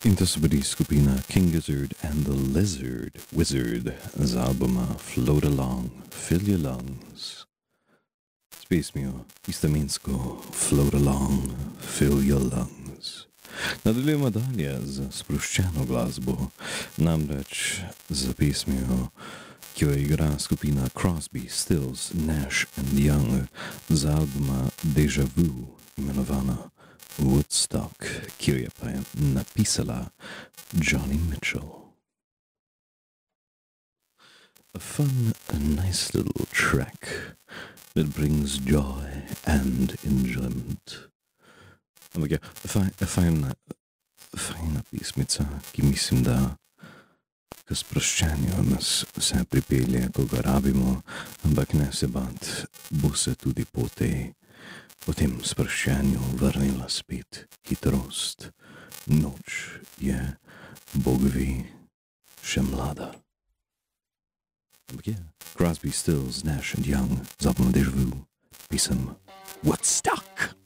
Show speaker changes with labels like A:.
A: In to so bili skupina King Gizzard and the Lizard Wizard z albuma Float Along, Fill Your Lungs. S pesmijo istoimensko Float Along, Fill Your Lungs. Nadaljujemo dalje z sproščeno glasbo, namreč z pesmijo, ki jo igra skupina Crosby, Stills, Nash and Young z albuma Deja Vu, imenovana Woodstock, ki jo je pa napisala Johnny Mitchell. A nice little track that brings joy and enjoyment. Ampak ja, fajna pismica, ki mislim, da k sproščenju nas vse pripelje, ko ga rabimo, ampak ne se bat, bo se tudi po tem sproščenju vrnila spet hitrost. Noč je, Bog ve, še mlada. Ampak ja, Crosby, Stills, Nash and Young z albuma Deja Vu, pisem Woodstock.